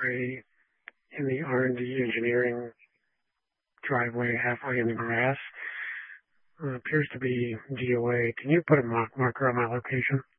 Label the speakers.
Speaker 1: spray in the R&D engineering driveway halfway in the grass. Appears to be DOA. Can you put a marker on my location?